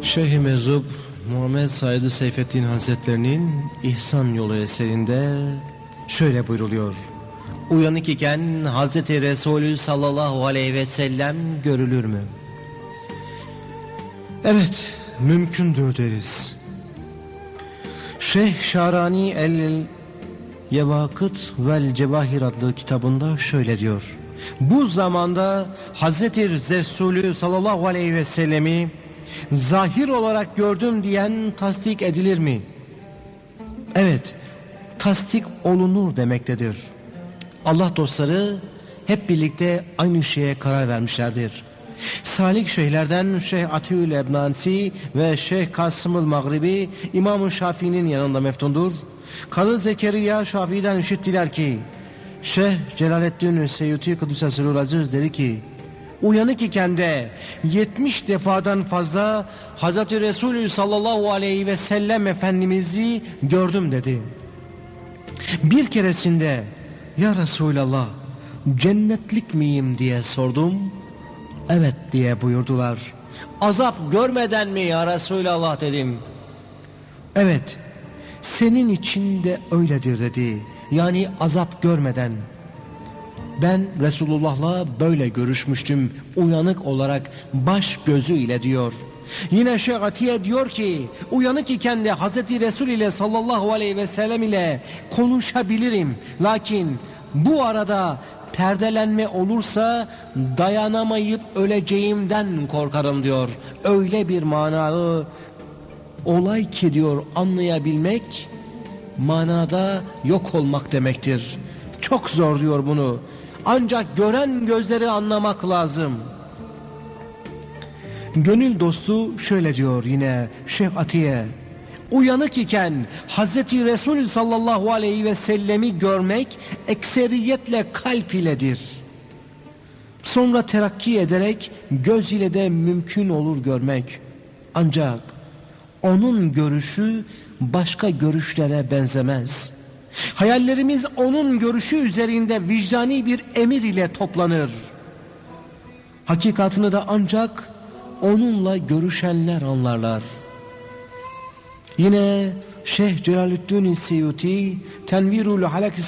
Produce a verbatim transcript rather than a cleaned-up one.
Şeyh-i Meczup Muhammed Said Seyfettin Hazretlerinin İhsan Yolu eserinde şöyle buyruluyor: uyanık iken Hazreti Resulü sallallahu aleyhi ve sellem görülür mü? Evet, mümkündür deriz. Şeyh Şarani El Yevakıt vel Cevahir adlı kitabında şöyle diyor: bu zamanda Hazreti Resulü sallallahu aleyhi ve sellemi zahir olarak gördüm diyen tasdik edilir mi? Evet, tasdik olunur demektedir. Allah dostları hep birlikte aynı şeye karar vermişlerdir. Salik şeyhlerden Şeyh Atiül Ebnansi ve Şeyh Kasım-ül Mağribi İmam-ı Şafii'nin yanında meftundur. Kadı Zekeriya Şafii'den işittiler ki Şeyh Celaleddin Seyyuti Kudüs'e Sırrul Aziz dedi ki, uyanık iken de yetmiş defadan fazla Hazreti Resulü sallallahu aleyhi ve sellem Efendimiz'i gördüm dedi. Bir keresinde ya Resulallah, cennetlik miyim diye sordum. Evet diye buyurdular. Azap görmeden mi ya Resulallah dedim. Evet, senin için de öyledir dedi. Yani azap görmeden. Ben Resulullah'la böyle görüşmüştüm, uyanık olarak baş gözü ile diyor. Yine Şeyh Atiye diyor ki, uyanık iken de Hazreti Resul ile sallallahu aleyhi ve sellem ile konuşabilirim. Lakin bu arada perdelenme olursa dayanamayıp öleceğimden korkarım diyor. Öyle bir manalı olay ki diyor, anlayabilmek manada yok olmak demektir. Çok zor diyor bunu. Ancak gören gözleri anlamak lazım. Gönül dostu şöyle diyor yine Şeyh Atiye: uyanık iken Hazreti Resulü sallallahu aleyhi ve sellemi görmek ekseriyetle kalp iledir. Sonra terakki ederek göz ile de mümkün olur görmek. Ancak onun görüşü başka görüşlere benzemez. Hayallerimiz onun görüşü üzerinde vicdani bir emir ile toplanır. Hakikatını da ancak onunla görüşenler anlarlar. Yine Şeyh Celaleddin Seyyuti Tenvirul Halak